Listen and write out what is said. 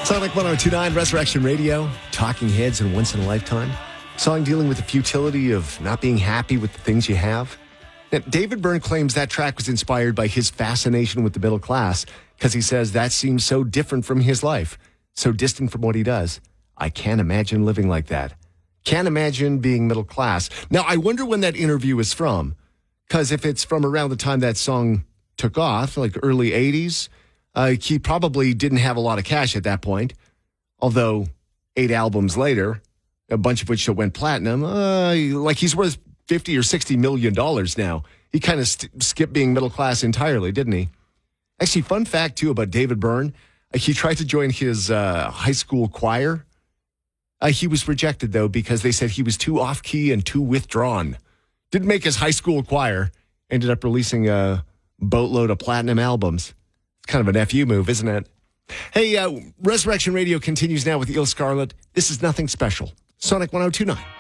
Sonic 102.9, Resurrection Radio, Talking Heads and Once in a Lifetime. Song dealing with the futility of not being happy with the things you have. Now, David Byrne claims that track was inspired by his fascination with the middle class because he says that seems so different from his life, so distant from what he does. I can't imagine living like that. Can't imagine being middle class. Now, I wonder when that interview is from, because if it's from around the time that song took off, like early 80s, he probably didn't have a lot of cash at that point, although 8 albums later, a bunch of which went platinum, like he's worth $50 or $60 million now. He kind of skipped being middle class entirely, didn't he? Actually, fun fact, too, about David Byrne. He tried to join his high school choir. He was rejected, though, because they said he was too off-key and too withdrawn. Didn't make his high school choir. Ended up releasing a boatload of platinum albums. Kind of an FU move, isn't it? Hey, Resurrection Radio continues now with Il Scarlet. This is Nothing Special. Sonic 102.9.